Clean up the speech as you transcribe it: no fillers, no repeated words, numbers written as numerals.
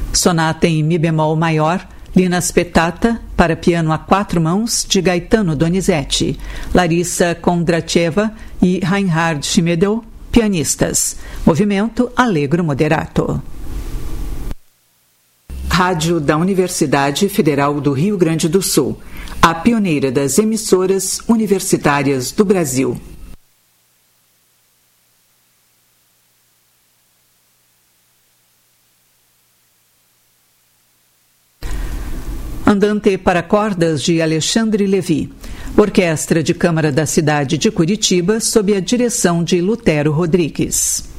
Sonata em Mi bemol maior, Lina Spetata, para piano a 4 mãos, de Gaetano Donizetti. Larissa Kondratcheva e Reinhard Schmidl, pianistas. Movimento Allegro moderato. Rádio da Universidade Federal do Rio Grande do Sul, a pioneira das emissoras universitárias do Brasil. Andante para cordas de Alexandre Levy. Orquestra de Câmara da cidade de Curitiba, sob a direção de Lutero Rodrigues.